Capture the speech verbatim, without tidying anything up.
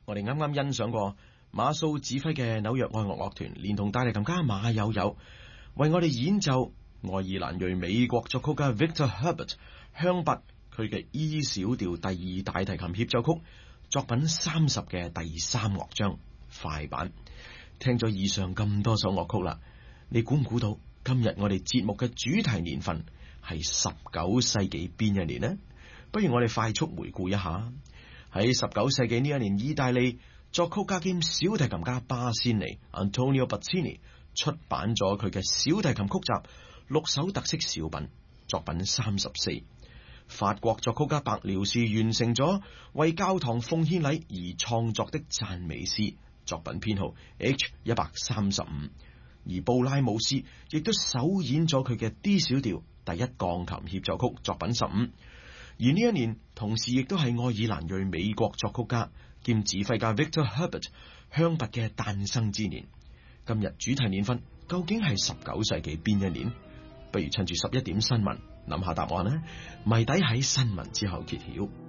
我哋啱啱欣賞過馬素指揮嘅紐約愛樂樂團，連同大提琴家馬友友為我哋演奏愛爾蘭裔美國作曲家 Victor Herbert 香拔佢嘅 E 小調第二大提琴協奏曲作品三十嘅第三樂章快板。聽咗以上咁多首樂曲啦，你估唔估到今日我哋節目嘅主題年份係十九世紀邊一年呢？不如我哋快速回顧一下。喺十九世紀呢一年，意大利作曲家兼小提琴家巴仙尼 Antonio Bazzini 出版咗佢嘅小提琴曲集六首特色小品作品三十四。法國作曲家白遼士完成咗為教堂奉獻禮而創作的讚美詩作品編號 H 一百三十五，而布拉姆斯亦都首演咗佢嘅 D 小調第一鋼琴協奏曲作品十五。而呢一年同時亦都係愛爾蘭裔美國作曲家兼指揮家 Victor Herbert 香拔嘅誕生之年。今日主題年份究竟係十九世紀邊一年？不如趁住十一點新聞諗下答案啦，謎底喺新聞之後揭曉。